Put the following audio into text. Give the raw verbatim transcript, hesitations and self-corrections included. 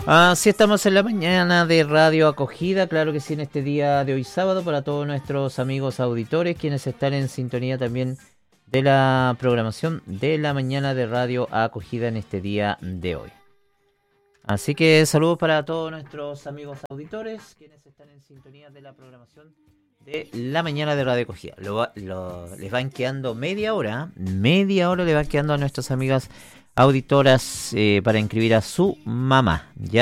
Así estamos en la mañana de Radio Acogida, claro que sí, en este día de hoy sábado, para todos nuestros amigos auditores, quienes están en sintonía también de la programación de la mañana de Radio Acogida en este día de hoy. Así que saludos para todos nuestros amigos auditores, quienes están en sintonía de la programación de la mañana de Radio Acogida. Lo, lo, les van quedando media hora, media hora le van quedando a nuestras amigas auditoras eh, para inscribir a su mamá, ¿ya?